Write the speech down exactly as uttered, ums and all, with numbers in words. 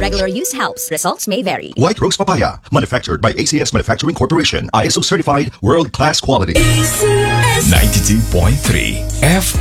Regular use helps. Results may vary. White Rose Papaya, manufactured by A C S Manufacturing Corporation, I S O certified, world-class quality. ninety-two point three F